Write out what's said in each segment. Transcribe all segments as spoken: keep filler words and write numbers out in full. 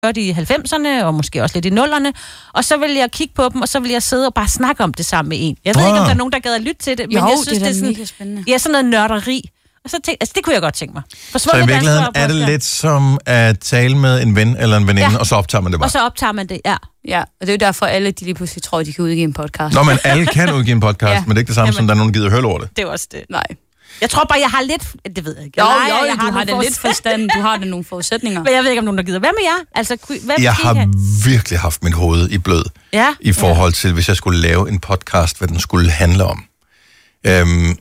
hørte i halvfemserne, og måske også lidt i nullerne, og så vil jeg kigge på dem, og så vil jeg sidde og bare snakke om det sammen med en. Jeg ved oh. ikke, om der er nogen, der gad at lytte til det, men jo, jeg synes, det er, det er sådan, mega spændende. Ja, sådan noget nørderi. Og så tænkte, altså, det kunne jeg godt tænke mig. Så i virkeligheden er det lidt som at tale med en ven eller en veninde, ja. og så optager man det bare. Og så optager man det, ja. Ja, og det er jo derfor, alle de lige pludselig tror, de kan udgive en podcast. Nå, men alle kan udgive en podcast, ja. men det er ikke det samme, Jamen, som der er nogen, der gider høre lortet. Det er også det. Nej. Jeg tror bare, jeg har lidt... Det ved jeg ikke. Jo, Nej, jo, jeg du har, har det lidt forstand. Du har det nogle forudsætninger. Men jeg ved ikke, om nogen der gider. Hvad med jer? Altså, hvad jeg har have? virkelig haft mit hoved i blød. Ja? I forhold til, hvis jeg skulle lave en podcast, hvad den skulle handle om. Øhm,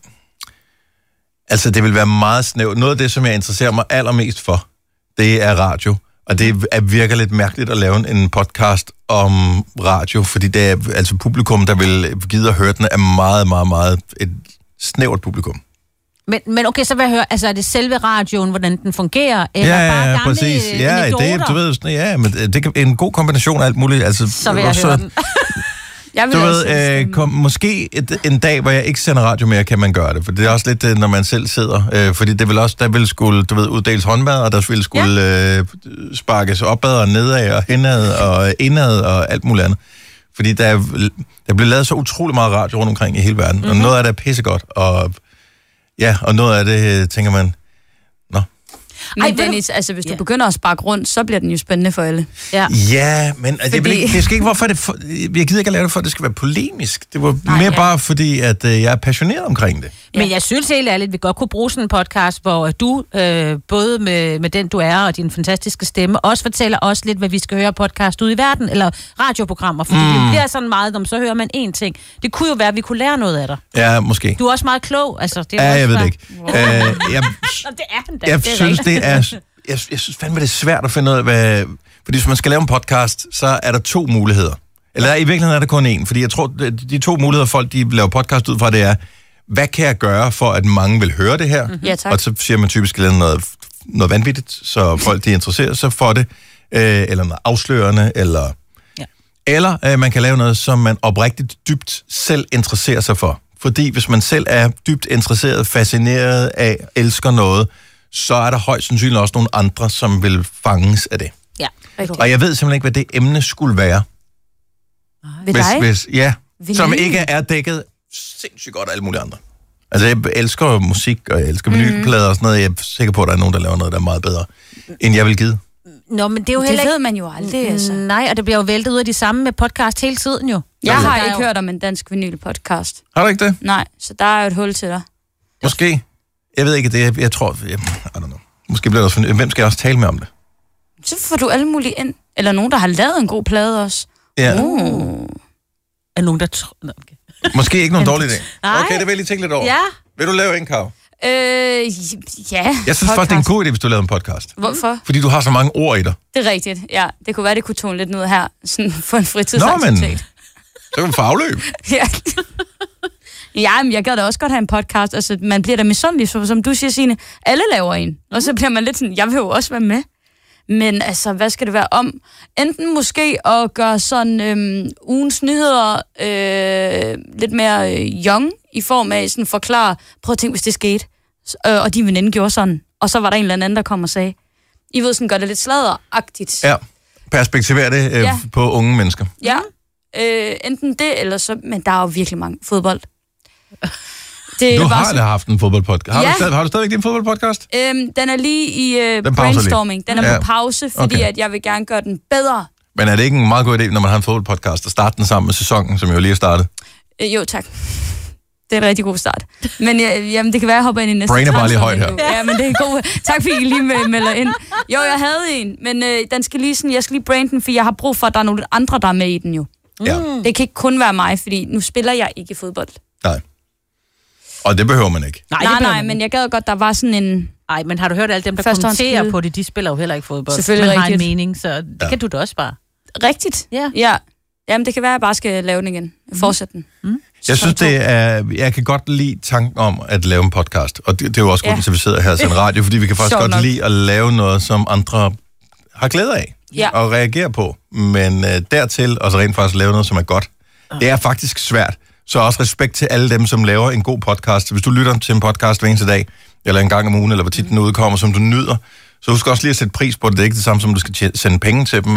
altså, det vil være meget snævert. Noget af det, som jeg interesserer mig allermest for, det er radio. Og det er virker lidt mærkeligt at lave en podcast om radio, fordi det er altså publikum, der vil gide at høre den, er meget, meget, meget et snævert publikum. Men, men okay, så vil jeg høre, altså er det selve radioen, hvordan den fungerer? Eller ja, ja, bare gamle præcis. Ja, det, du ved, ja, men det er en god kombination af alt muligt. Altså, så vil jeg også, høre den. Jeg vil du ved, øh, kom, måske et, en dag, hvor jeg ikke sender radio mere, kan man gøre det. For det er også lidt, når man selv sidder. Øh, fordi det vil også, der vil skulle, du ved, uddeles håndmad, og der vil skulle ja. øh, sparkes opad og nedad og henad og indad og alt muligt andet. Fordi der, er, der bliver lavet så utrolig meget radio rundt omkring i hele verden. Mm-hmm. Og noget af det er pissegodt. Og ja, og noget af det, tænker man, nå. Men Ej, Dennis, du... altså hvis du ja. begynder at sparke rundt, så bliver den jo spændende for alle. Ja, ja men fordi... det, ikke, det skal ikke, hvorfor det for, jeg gider ikke at lave det for, at det skal være polemisk. Det var Nej, mere ja. bare fordi, at øh, jeg er passioneret omkring det. Ja. Men jeg synes helt ærligt, at vi godt kunne bruge sådan en podcast, hvor du, øh, både med, med den du er og din fantastiske stemme, også fortæller os lidt, hvad vi skal høre podcast ude i verden, eller radioprogrammer, fordi mm. det bliver sådan meget, om så hører man én ting. Det kunne jo være, at vi kunne lære noget af dig. Ja, måske. Du er også meget klog. Altså, det er ja, også jeg ved bare... det ikke. Wow. Æh, jeg, Nå, det er den da. Jeg det er synes, det er... Jeg, jeg synes fandme, det er svært at finde ud af, hvad... Fordi hvis man skal lave en podcast, så er der to muligheder. Eller i virkeligheden er der kun én. Fordi jeg tror, de to muligheder, folk de laver podcast ud fra, det er, hvad kan jeg gøre, for at mange vil høre det her? Mm-hmm. Ja, tak. Og så siger man typisk noget, noget vanvittigt, så folk de interesserer sig for det. Øh, eller noget afslørende, eller... Ja. Eller øh, man kan lave noget, som man oprigtigt dybt selv interesserer sig for. Fordi hvis man selv er dybt interesseret, fascineret af, elsker noget, så er der højst sandsynligt også nogle andre, som vil fanges af det. Ja. Og jeg ved simpelthen ikke, hvad det emne skulle være. Ved hvis, dig? hvis, ja, Vil som I? ikke er dækket sindssygt godt af alle mulige andre. Altså, jeg elsker musik, og jeg elsker vinylplader og sådan noget. Jeg er sikker på, at der er nogen, der laver noget, der er meget bedre, end jeg vil give. Nå, men det er jo det heller ikke... ved man jo aldrig, altså. Nej, og det bliver jo væltet ud af de samme med podcast hele tiden jo. Jeg okay. har ikke hørt om en dansk vinyl-podcast. Har du ikke det? Nej, så der er jo et hul til dig. Måske. Jeg ved ikke, det jeg, jeg tror... Jeg, I don't know. Måske bliver det også... Hvem skal jeg også tale med om det? Så får du alle mulige ind. Eller nogen, der har lavet en god plade også. Ja. Uh. Er nogen, der tror... Okay. Måske ikke nogen dårlig idé. Nej. Okay, det vil jeg lige tænke lidt over. Ja. Vil du lave en, Kav? Øh, ja. Jeg synes faktisk, det er en god idé, hvis du laver en podcast. Hvorfor? Fordi du har så mange ord i dig. Det er rigtigt, ja. Det kunne være, det kunne tone lidt ned her. Sådan for en Nå, fritidsaktivitet. men... Så kan du få afløb. Ja. Ja, men jeg gad da også godt have en podcast. Altså, man bliver da misundelig, så, som du siger, Signe. Alle laver en. Og så bliver man lidt sådan, jeg vil jo også være med. Men altså, hvad skal det være om? Enten måske at gøre sådan øhm, ugens nyheder øh, lidt mere øh, young, i form af sådan forklare, prøv at tænke, hvis det skete. Øh, og din veninde gjorde sådan. Og så var der en eller anden, der kom og sagde, I ved sådan, gør det lidt sladderagtigt. Ja, perspektiverer det øh, ja. på unge mennesker. Ja, øh, enten det, eller så... Men der er jo virkelig mange fodbold. Det du har har da haft en fodboldpodcast. Har, ja. du stadig, har du stadigvæk din fodboldpodcast? Øhm, den er lige i øh, den brainstorming. Den er ja. på pause, fordi okay. at jeg vil gerne gøre den bedre. Men er det ikke en meget god idé, når man har en fodboldpodcast, at starte den sammen med sæsonen, som jo lige er startet? Øh, jo, tak. Det er en rigtig god start. Men ja, jamen, det kan være, at jeg hopper ind i næste. Brain er bare lige højt her. Ja, men det er god. Tak fordi I lige melder ind. Jo, jeg havde en, men øh, den skal lige sådan, jeg skal lige brain den, for jeg har brug for, at der er nogle andre, der er med i den jo. Ja. Mm. Det kan ikke kun være mig, fordi nu spiller jeg ikke fodbold. Nej. Og det behøver man ikke. Nej, nej, nej, men jeg gad godt, der var sådan en... Nej, men har du hørt alle dem, der kommenterer på det? De spiller jo heller ikke fodbold. Selvfølgelig men rigtigt. har en mening, så det ja. kan du da også bare. Rigtigt? Ja. Ja. Jamen, det kan være, at jeg bare skal lave den igen. Fortsætte den. Mm. Jeg synes, det er... Jeg kan godt lide tanken om at lave en podcast. Og det, det er jo også grunden ja. til, at vi sidder her til en radio, fordi vi kan faktisk godt nok. lide at lave noget, som andre har glæde af. Ja. Og reagere på. Men uh, dertil også rent faktisk lave noget, som er godt. Det er faktisk svært. Så også respekt til alle dem, som laver en god podcast. Hvis du lytter til en podcast hver eneste dag, eller en gang om ugen, eller hvor tit den udkommer, som du nyder, så husk også lige at sætte pris på det. Det er ikke det samme, som du skal sende penge til dem,